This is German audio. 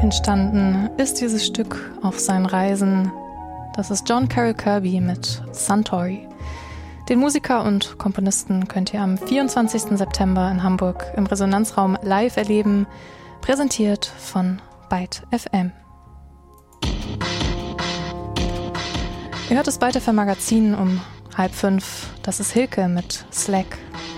Entstanden ist dieses Stück auf seinen Reisen. Das ist John Carroll Kirby mit Suntory. Den Musiker und Komponisten könnt ihr am 24. September in Hamburg im Resonanzraum live erleben, präsentiert von Byte FM. Ihr hört das Byte FM Magazin um 4:30. Das ist Hilke mit Slack.